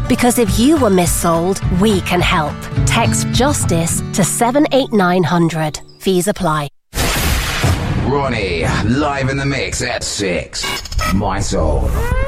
Because if you were missold, we can help. Text JUSTICE to 78900. Fees apply. Ronnie, live in the mix at 6. My Soul.